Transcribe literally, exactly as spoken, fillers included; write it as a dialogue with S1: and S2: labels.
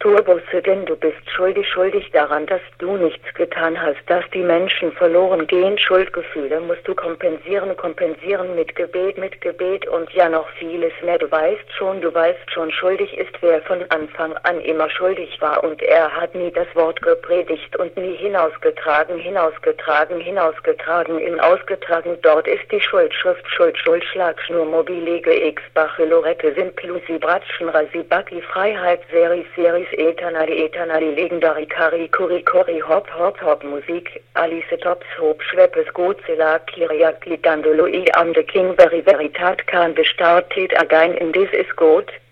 S1: Turbusse, denn du bist schuldig, schuldig daran, dass du nichts getan hast, dass die Menschen verloren gehen. Schuldgefühle musst du kompensieren, kompensieren mit Gebet, mit Gebet und ja noch vieles mehr. Du weißt schon, du weißt schon, schuldig ist, wer von Anfang an immer schuldig war und er hat nie das Wort gepredigt und nie hinausgetragen, hinausgetragen, hinausgetragen, im Ausgetragen. Dort ist die Schuldschrift, Schuld, Schuld, Schlagschnur, Mobilege, X, Bachelorette, Simplusi, Bratschen, Rasibaki, Freiheit, Seris, Seris, Eternali, Eternali, Legendary, Kari, Kuri, Kori, Hop, Hop, Hop, Musik, Alice, Tops, Hob, Schweppes, Godzilla, Kiriak, Lidandolo, I, Am, The King, Very, Veritat, Kan, Bestartet, Again, in This is God.